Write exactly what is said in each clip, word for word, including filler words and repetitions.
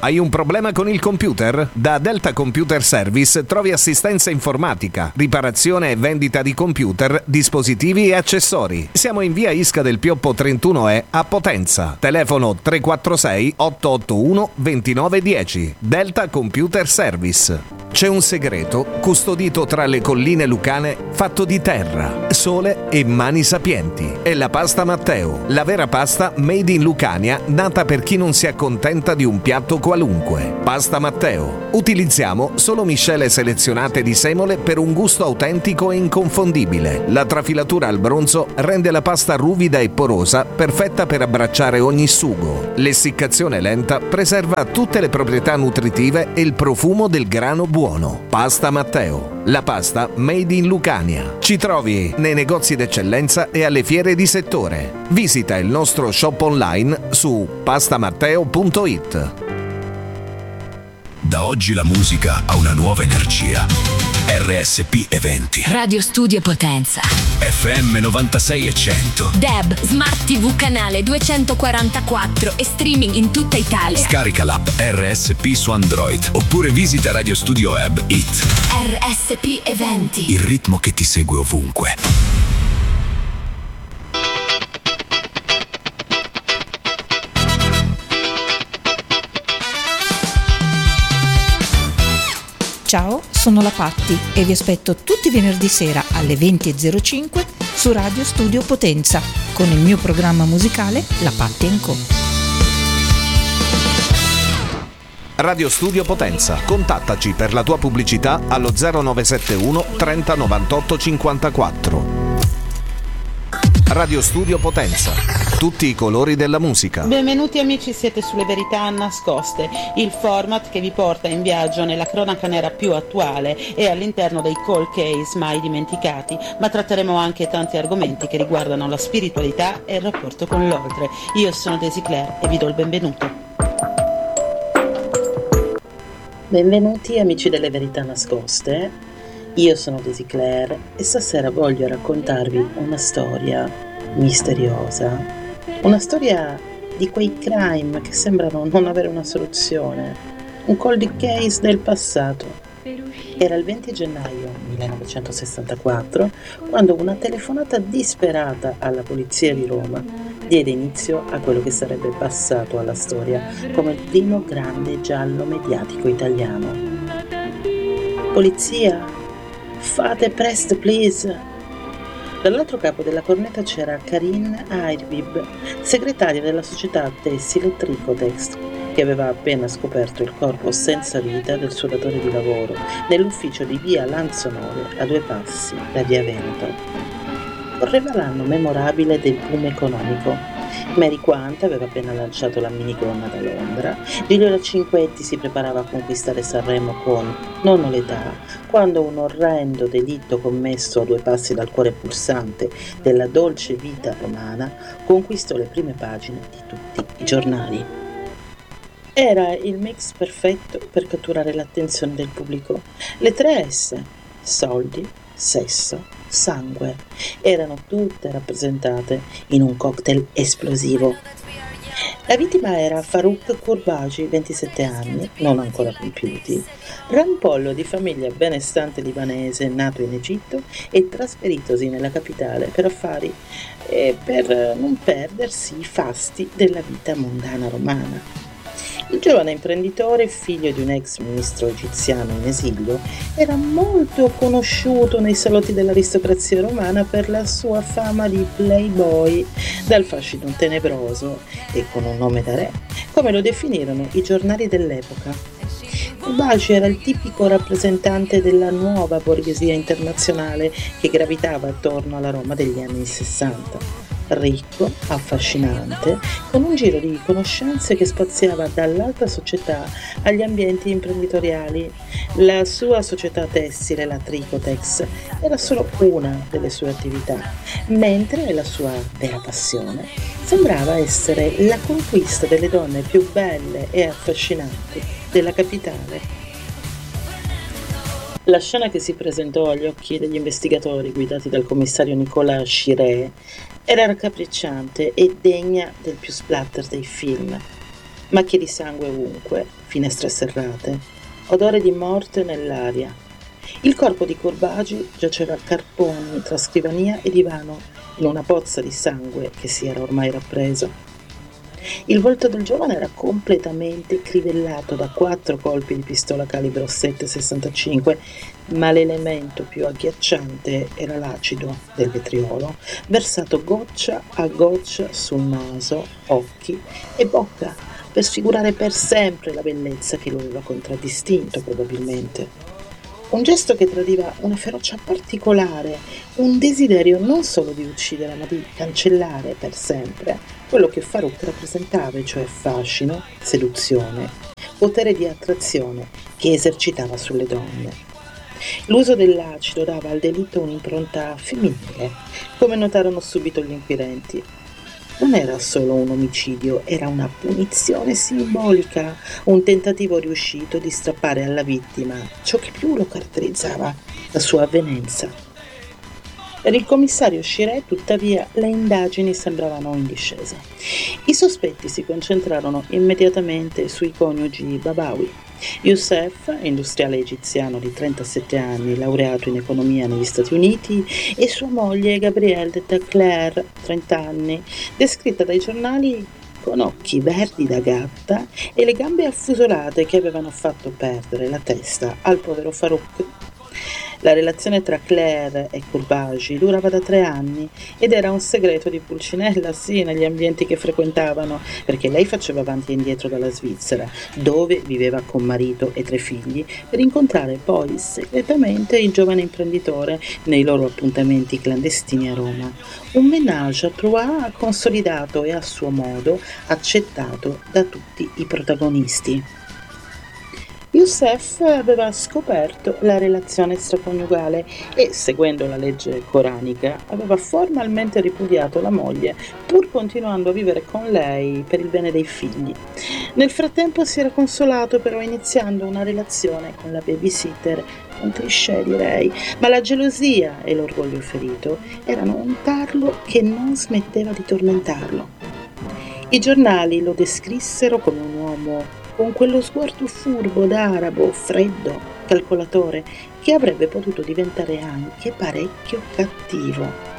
Hai un problema con il computer? Da Delta Computer Service trovi assistenza informatica, riparazione e vendita di computer, dispositivi e accessori. Siamo in via Isca del Pioppo trentuno E a Potenza. Telefono tre quattro sei otto otto uno due nove uno zero. Delta Computer Service. C'è un segreto custodito tra le colline lucane fatto di terra, sole e mani sapienti. È la pasta Matteo, la vera pasta made in Lucania, nata per chi non si accontenta di un piatto qualunque. Pasta Matteo. Utilizziamo solo miscele selezionate di semole per un gusto autentico e inconfondibile. La trafilatura al bronzo rende la pasta ruvida e porosa, perfetta per abbracciare ogni sugo. L'essiccazione lenta preserva tutte le proprietà nutritive e il profumo del grano buono. Pasta Matteo, la pasta made in Lucania. Ci trovi nei negozi d'eccellenza e alle fiere di settore. Visita il nostro shop online su pastamatteo punto it. Da oggi la musica ha una nuova energia. R S P Eventi. Radio Studio Potenza. F M novantasei e cento. D A B, Smart T V canale duecentoquarantaquattro e streaming in tutta Italia. Scarica l'app R S P su Android oppure visita Radio Studio Web It. R S P Eventi. Il ritmo che ti segue ovunque. Ciao, sono la Patti e vi aspetto tutti i venerdì sera alle venti e zero cinque su Radio Studio Potenza con il mio programma musicale La Patti and Co. Radio Studio Potenza. Contattaci per la tua pubblicità allo zero nove sette uno trenta novantotto cinquantaquattro. Radio Studio Potenza. Tutti i colori della musica. Benvenuti amici, siete sulle Verità Nascoste, il format che vi porta in viaggio nella cronaca nera più attuale e all'interno dei cold case mai dimenticati, ma tratteremo anche tanti argomenti che riguardano la spiritualità e il rapporto con l'oltre. Io sono Daisy Claire e vi do il benvenuto. Benvenuti amici delle Verità Nascoste. Io sono Daisy Claire e stasera voglio raccontarvi una storia misteriosa, una storia di quei crime che sembrano non avere una soluzione, un cold case del passato. Era il venti gennaio millenovecentosessantaquattro quando una telefonata disperata alla polizia di Roma diede inizio a quello che sarebbe passato alla storia come il primo grande giallo mediatico italiano. Polizia, fate presto please! Dall'altro capo della cornetta c'era Karin Airbib, segretaria della società tessile Tricotex, che aveva appena scoperto il corpo senza vita del suo datore di lavoro nell'ufficio di via Lanzonove, a due passi da via Veneto. Correva l'anno memorabile del boom economico. Mary Quant aveva appena lanciato la minigonna da Londra, Giulio Cinquetti si preparava a conquistare Sanremo con Non ho l'età, quando un orrendo delitto commesso a due passi dal cuore pulsante della dolce vita romana conquistò le prime pagine di tutti i giornali. Era il mix perfetto per catturare l'attenzione del pubblico. Le tre S, soldi, sesso, sangue, erano tutte rappresentate in un cocktail esplosivo. La vittima era Farouk Kourbaji, ventisette anni, non ancora compiuti, rampollo di famiglia benestante libanese nato in Egitto e trasferitosi nella capitale per affari e per non perdersi i fasti della vita mondana romana. Il giovane imprenditore, figlio di un ex ministro egiziano in esilio, era molto conosciuto nei salotti dell'aristocrazia romana per la sua fama di playboy, dal fascino tenebroso e con un nome da re, come lo definirono i giornali dell'epoca. Kourbaji era il tipico rappresentante della nuova borghesia internazionale che gravitava attorno alla Roma degli anni sessanta. Ricco, affascinante, con un giro di conoscenze che spaziava dall'alta società agli ambienti imprenditoriali. La sua società tessile, la Tricotex, era solo una delle sue attività, mentre la sua vera passione sembrava essere la conquista delle donne più belle e affascinanti della capitale. La scena che si presentò agli occhi degli investigatori guidati dal commissario Nicolas Chiré era raccapricciante e degna del più splatter dei film. Macchie di sangue ovunque, finestre serrate, odore di morte nell'aria. Il corpo di Corbagi giaceva a carponi tra scrivania e divano in una pozza di sangue che si era ormai rappreso. Il volto del giovane era completamente crivellato da quattro colpi di pistola calibro sette sessantacinque, ma l'elemento più agghiacciante era l'acido del vetriolo, versato goccia a goccia sul naso, occhi e bocca, per sfigurare per sempre la bellezza che lo aveva contraddistinto probabilmente. Un gesto che tradiva una ferocia particolare, un desiderio non solo di uccidere, ma di cancellare per sempre quello che Farouk rappresentava, cioè fascino, seduzione, potere di attrazione che esercitava sulle donne. L'uso dell'acido dava al delitto un'impronta femminile, come notarono subito gli inquirenti. Non era solo un omicidio, era una punizione simbolica, un tentativo riuscito di strappare alla vittima ciò che più lo caratterizzava, la sua avvenenza. Per il commissario Shiré, tuttavia, le indagini sembravano in discesa. I sospetti si concentrarono immediatamente sui coniugi Babawi. Youssef, industriale egiziano di trentasette anni, laureato in economia negli Stati Uniti, e sua moglie Gabrielle de Taclair, trenta anni, descritta dai giornali con occhi verdi da gatta e le gambe affusolate che avevano fatto perdere la testa al povero Farouk. La relazione tra Claire e Corbagi durava da tre anni ed era un segreto di Pulcinella, sì, negli ambienti che frequentavano, perché lei faceva avanti e indietro dalla Svizzera, dove viveva con marito e tre figli, per incontrare poi segretamente il giovane imprenditore nei loro appuntamenti clandestini a Roma. Un ménage à trois consolidato e a suo modo accettato da tutti i protagonisti. Youssef aveva scoperto la relazione extraconiugale e, seguendo la legge coranica, aveva formalmente ripudiato la moglie, pur continuando a vivere con lei per il bene dei figli. Nel frattempo si era consolato però iniziando una relazione con la babysitter, un cliché direi, ma la gelosia e l'orgoglio ferito erano un tarlo che non smetteva di tormentarlo. I giornali lo descrissero come un uomo con quello sguardo furbo d'arabo, freddo, calcolatore, che avrebbe potuto diventare anche parecchio cattivo.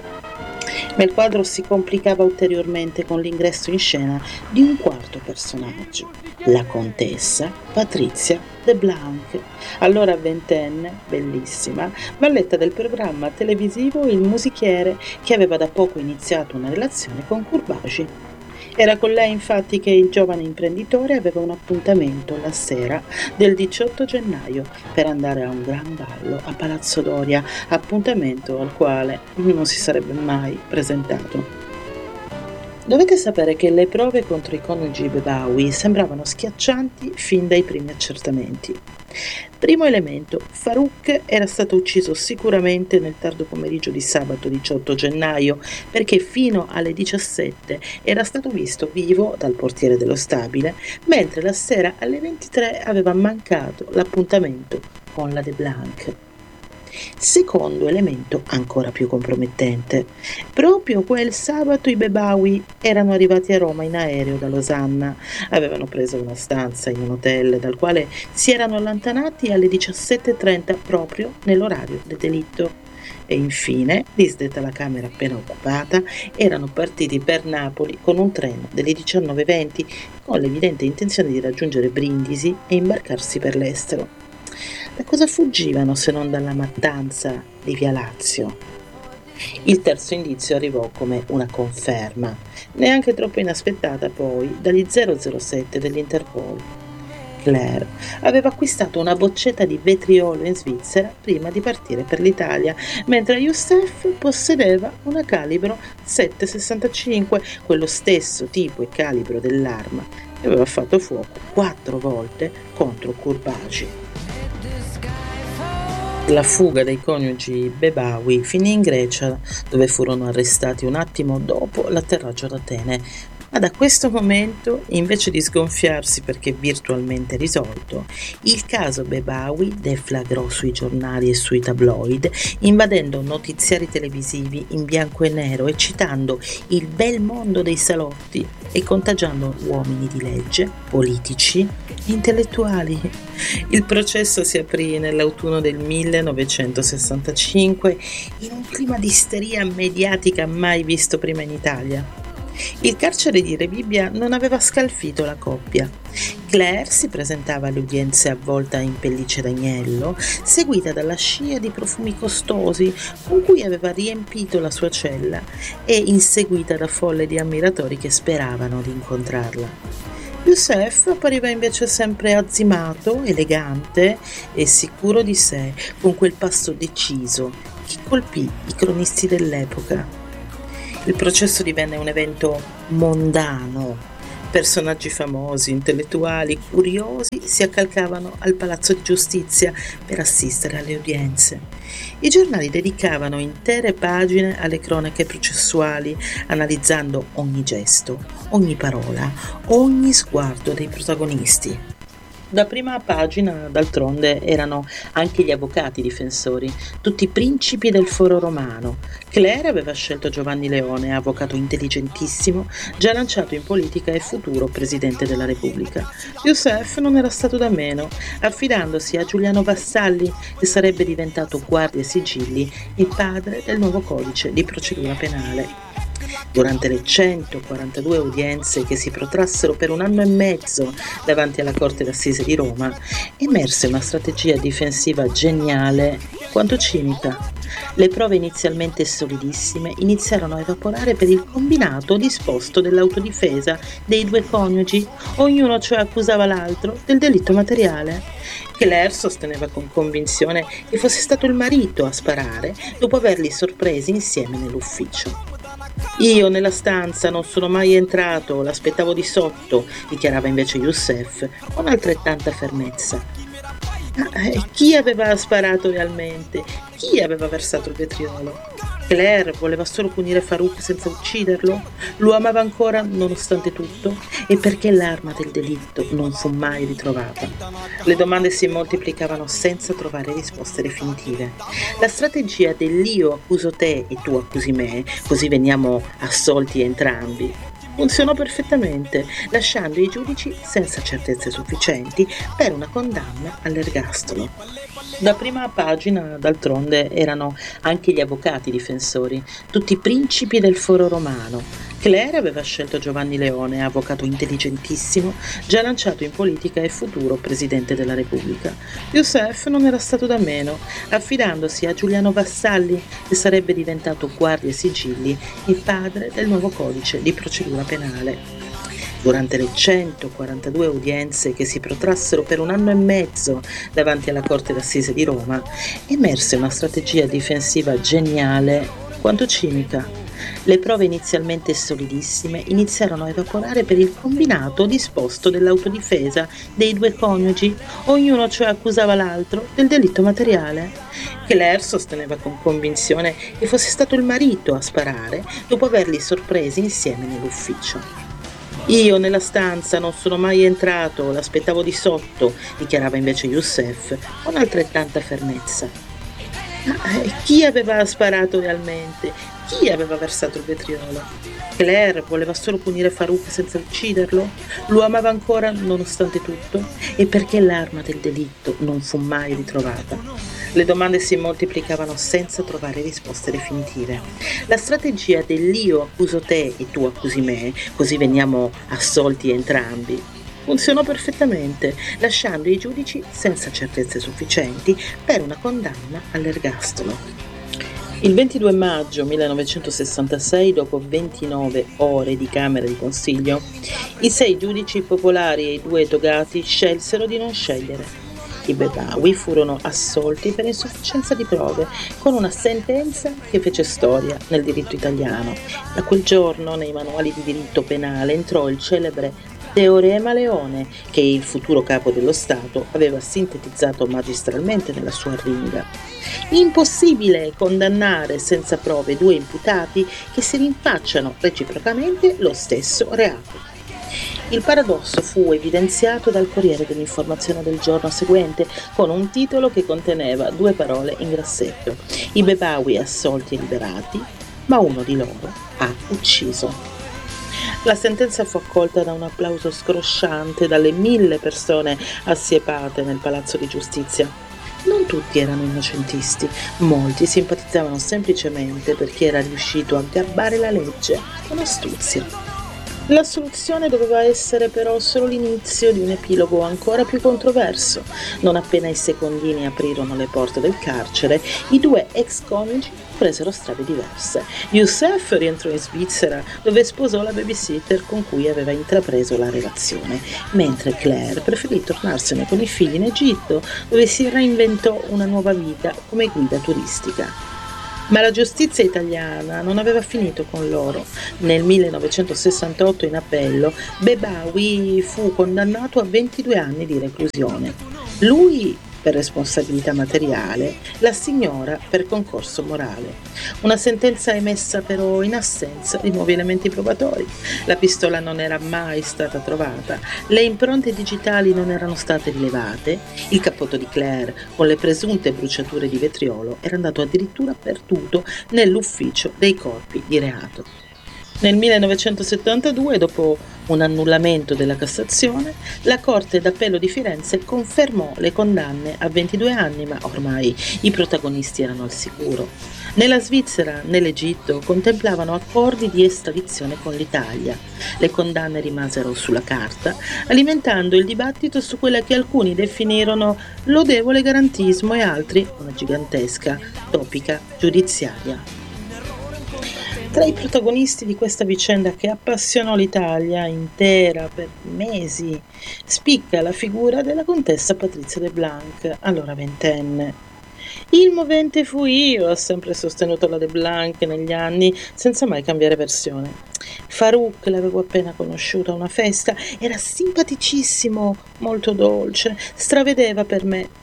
Ma il quadro si complicava ulteriormente con l'ingresso in scena di un quarto personaggio, la contessa Patrizia de Blanc, allora ventenne, bellissima, valletta del programma televisivo Il Musichiere, che aveva da poco iniziato una relazione con Corbagi. Era con lei infatti che il giovane imprenditore aveva un appuntamento la sera del diciotto gennaio per andare a un gran ballo a Palazzo Doria, appuntamento al quale non si sarebbe mai presentato. Dovete sapere che le prove contro i coniugi Bebawi sembravano schiaccianti fin dai primi accertamenti. Primo elemento, Farouk era stato ucciso sicuramente nel tardo pomeriggio di sabato diciotto gennaio, perché fino alle diciassette era stato visto vivo dal portiere dello stabile, mentre la sera alle ventitré aveva mancato l'appuntamento con la de Blanc. Secondo elemento ancora più compromettente, proprio quel sabato i Bebawi erano arrivati a Roma in aereo da Losanna, avevano preso una stanza in un hotel dal quale si erano allontanati alle diciassette e trenta proprio nell'orario del delitto e infine, disdetta la camera appena occupata, erano partiti per Napoli con un treno delle diciannove e venti con l'evidente intenzione di raggiungere Brindisi e imbarcarsi per l'estero. Da cosa fuggivano se non dalla mattanza di Via Lazio? Il terzo indizio arrivò come una conferma, neanche troppo inaspettata poi, dagli zero zero sette dell'Interpol. Claire aveva acquistato una boccetta di vetriolo in Svizzera prima di partire per l'Italia, mentre Youssef possedeva una calibro sette sessantacinque, quello stesso tipo e calibro dell'arma che aveva fatto fuoco quattro volte contro Corbagi. La fuga dei coniugi Bebawi finì in Grecia, dove furono arrestati un attimo dopo l'atterraggio ad Atene. Ma da questo momento, invece di sgonfiarsi perché virtualmente risolto, il caso Bebawi deflagrò sui giornali e sui tabloid, invadendo notiziari televisivi in bianco e nero, eccitando il bel mondo dei salotti e contagiando uomini di legge, politici e intellettuali. Il processo si aprì nell'autunno del millenovecentosessantacinque in un clima di isteria mediatica mai visto prima in Italia. Il carcere di Rebibbia non aveva scalfito la coppia. Claire si presentava alle udienze avvolta in pelliccia d'agnello, seguita dalla scia di profumi costosi con cui aveva riempito la sua cella e inseguita da folle di ammiratori che speravano di incontrarla. Youssef appariva invece sempre azzimato, elegante e sicuro di sé, con quel passo deciso che colpì i cronisti dell'epoca. Il processo divenne un evento mondano. Personaggi famosi, intellettuali, curiosi si accalcavano al Palazzo di Giustizia per assistere alle udienze. I giornali dedicavano intere pagine alle cronache processuali, analizzando ogni gesto, ogni parola, ogni sguardo dei protagonisti. Da prima pagina, d'altronde, erano anche gli avvocati difensori, tutti principi del foro romano. Claire aveva scelto Giovanni Leone, avvocato intelligentissimo, già lanciato in politica e futuro presidente della Repubblica. Youssef non era stato da meno, affidandosi a Giuliano Vassalli, che sarebbe diventato guardia sigilli e padre del nuovo codice di procedura penale. Durante le centoquarantadue udienze che si protrassero per un anno e mezzo davanti alla Corte d'Assise di Roma, emerse una strategia difensiva geniale quanto cinica. Le prove inizialmente solidissime iniziarono a evaporare per il combinato disposto dell'autodifesa dei due coniugi, ognuno cioè accusava l'altro del delitto materiale. Claire sosteneva con convinzione che fosse stato il marito a sparare dopo averli sorpresi insieme nell'ufficio. Io nella stanza non sono mai entrato, l'aspettavo di sotto, dichiarava invece Youssef con altrettanta fermezza. Ma eh, chi aveva sparato realmente? Chi aveva versato il vetriolo? Claire voleva solo punire Farouk senza ucciderlo? Lo amava ancora nonostante tutto? E perché l'arma del delitto non fu mai ritrovata? Le domande si moltiplicavano senza trovare risposte definitive. La strategia dell'io accuso te e tu accusi me, così veniamo assolti entrambi, funzionò perfettamente, lasciando i giudici senza certezze sufficienti per una condanna all'ergastolo. Da prima pagina, d'altronde, erano anche gli avvocati difensori, tutti principi del foro romano. Claire aveva scelto Giovanni Leone, avvocato intelligentissimo, già lanciato in politica e futuro presidente della Repubblica. Youssef non era stato da meno, affidandosi a Giuliano Vassalli, che sarebbe diventato guardia sigilli e padre del nuovo codice di procedura penale. Durante le centoquarantadue udienze che si protrassero per un anno e mezzo davanti alla Corte d'Assise di Roma, emerse una strategia difensiva geniale quanto cinica. Le prove inizialmente solidissime iniziarono a evaporare per il combinato disposto dell'autodifesa dei due coniugi, ognuno cioè accusava l'altro del delitto materiale. Claire sosteneva con convinzione che fosse stato il marito a sparare dopo averli sorpresi insieme nell'ufficio. Io nella stanza non sono mai entrato, l'aspettavo di sotto, dichiarava invece Youssef con altrettanta fermezza. Ma eh, chi aveva sparato realmente? Chi aveva versato il vetriolo? Claire voleva solo punire Farouk senza ucciderlo? Lo amava ancora nonostante tutto? E perché l'arma del delitto non fu mai ritrovata? Le domande si moltiplicavano senza trovare risposte definitive. La strategia dell'io accuso te e tu accusi me, così veniamo assolti entrambi, funzionò perfettamente, lasciando i giudici senza certezze sufficienti per una condanna all'ergastolo. Il ventidue maggio millenovecentosessantasei, dopo ventinove ore di Camera di Consiglio, i sei giudici popolari e i due togati scelsero di non scegliere. I Bebawi furono assolti per insufficienza di prove, con una sentenza che fece storia nel diritto italiano. Da quel giorno nei manuali di diritto penale entrò il celebre Teorema Leone, che il futuro capo dello Stato aveva sintetizzato magistralmente nella sua ringa. Impossibile condannare senza prove due imputati che si rinfacciano reciprocamente lo stesso reato. Il paradosso fu evidenziato dal Corriere dell'Informazione del giorno seguente con un titolo che conteneva due parole in grassetto: i Bebawi assolti e liberati, ma uno di loro ha ucciso. La sentenza fu accolta da un applauso scrosciante dalle mille persone assiepate nel Palazzo di Giustizia. Non tutti erano innocentisti, molti simpatizzavano semplicemente perché era riuscito a gabbare la legge con astuzia. L'assoluzione doveva essere però solo l'inizio di un epilogo ancora più controverso. Non appena i secondini aprirono le porte del carcere, i due ex coniugi presero strade diverse. Youssef rientrò in Svizzera, dove sposò la babysitter con cui aveva intrapreso la relazione, mentre Claire preferì tornarsene con i figli in Egitto, dove si reinventò una nuova vita come guida turistica. Ma la giustizia italiana non aveva finito con loro. Nel millenovecentosessantotto in appello Bebawi fu condannato a ventidue anni di reclusione. Lui per responsabilità materiale, la signora per concorso morale. Una sentenza emessa però in assenza di nuovi elementi probatori. La pistola non era mai stata trovata, le impronte digitali non erano state rilevate, il cappotto di Claire con le presunte bruciature di vetriolo era andato addirittura perduto nell'ufficio dei corpi di reato. Nel millenovecentosettantadue, dopo un annullamento della Cassazione, la Corte d'Appello di Firenze confermò le condanne a ventidue anni, ma ormai i protagonisti erano al sicuro. Né la Svizzera né l'Egitto contemplavano accordi di estradizione con l'Italia. Le condanne rimasero sulla carta, alimentando il dibattito su quella che alcuni definirono lodevole garantismo e altri una gigantesca topica giudiziaria. Tra i protagonisti di questa vicenda che appassionò l'Italia intera per mesi spicca la figura della contessa Patrizia de Blanc, allora ventenne. Il movente fu io, ha sempre sostenuto la de Blanc negli anni, senza mai cambiare versione. Farouk l'avevo appena conosciuto a una festa, era simpaticissimo, molto dolce, stravedeva per me.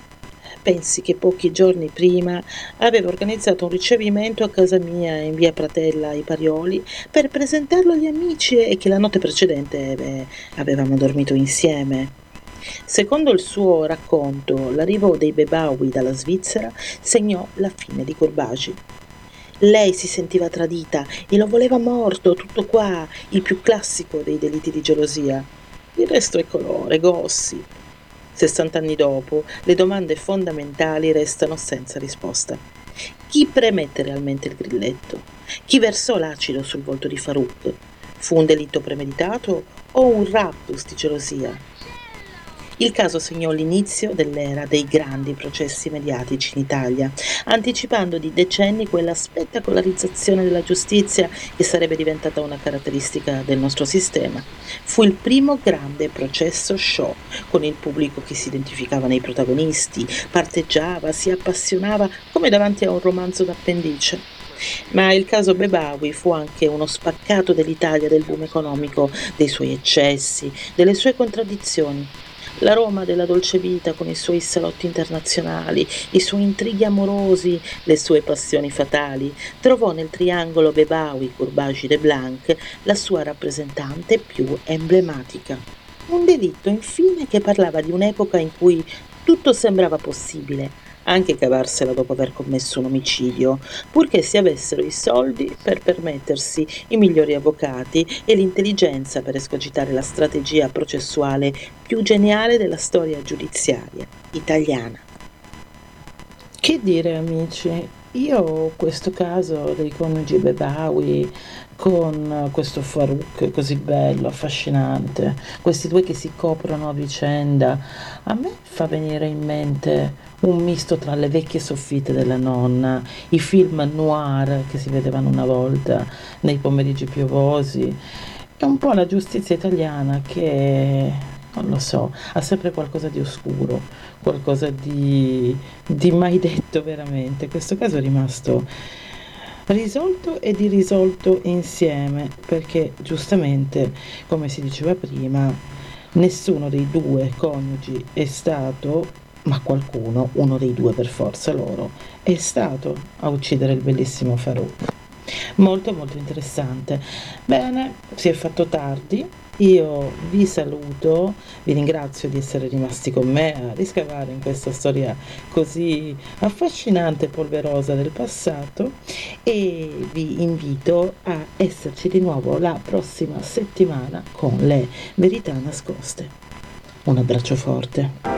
Pensi che pochi giorni prima avevo organizzato un ricevimento a casa mia in via Pratella ai Parioli per presentarlo agli amici e che la notte precedente beh, avevamo dormito insieme. Secondo il suo racconto, l'arrivo dei Bebawi dalla Svizzera segnò la fine di Courbagi. Lei si sentiva tradita e lo voleva morto, tutto qua, il più classico dei delitti di gelosia. Il resto è colore, gossip. Sessant'anni dopo, le domande fondamentali restano senza risposta. Chi premette realmente il grilletto? Chi versò l'acido sul volto di Farouk? Fu un delitto premeditato o un raptus di gelosia? Il caso segnò l'inizio dell'era dei grandi processi mediatici in Italia, anticipando di decenni quella spettacolarizzazione della giustizia che sarebbe diventata una caratteristica del nostro sistema. Fu il primo grande processo show, con il pubblico che si identificava nei protagonisti, parteggiava, si appassionava come davanti a un romanzo d'appendice. Ma il caso Bebawi fu anche uno spaccato dell'Italia del boom economico, dei suoi eccessi, delle sue contraddizioni. La Roma della dolce vita con i suoi salotti internazionali, i suoi intrighi amorosi, le sue passioni fatali, trovò nel triangolo Bebawi, Courbagi, de Blanc la sua rappresentante più emblematica. Un delitto, infine, che parlava di un'epoca in cui tutto sembrava possibile, anche cavarsela dopo aver commesso un omicidio, purché si avessero i soldi per permettersi i migliori avvocati e l'intelligenza per escogitare la strategia processuale più geniale della storia giudiziaria italiana. Che dire, amici? Io questo caso dei coniugi Bebawi con questo Farouk così bello, affascinante, questi due che si coprono a vicenda, a me fa venire in mente un misto tra le vecchie soffitte della nonna, i film noir che si vedevano una volta nei pomeriggi piovosi, e un po' la giustizia italiana che, non lo so, ha sempre qualcosa di oscuro, qualcosa di, di mai detto veramente. Questo caso è rimasto risolto ed irrisolto insieme, perché giustamente, come si diceva prima, nessuno dei due coniugi è stato, ma qualcuno, uno dei due per forza loro, è stato a uccidere il bellissimo Farouk. Molto molto interessante. Bene, si è fatto tardi, io vi saluto, vi ringrazio di essere rimasti con me a riscavare in questa storia così affascinante e polverosa del passato, e vi invito a esserci di nuovo la prossima settimana con le verità nascoste. Un abbraccio forte.